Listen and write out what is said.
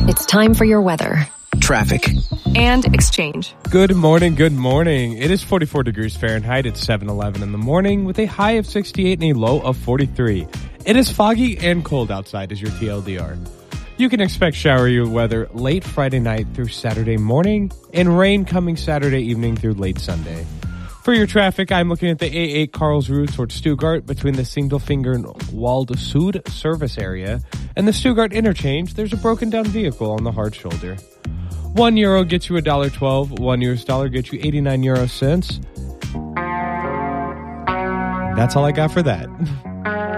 It's time for your weather. Traffic. And exchange. Good morning, good morning. It is 44 degrees Fahrenheit at 7:11 in the morning with a high of 68 and a low of 43. It is foggy and cold outside as your TLDR. You can expect showery weather late Friday night through Saturday morning and rain coming Saturday evening through late Sunday. For your traffic, I'm looking at the A8 Karlsruhe towards Stuttgart between the Sindelfinger and Wald Sud service area and the Stuttgart interchange. There's a broken down vehicle on the hard shoulder. €1 gets you $1.12. One US dollar gets you 89 euro cents. That's all I got for that.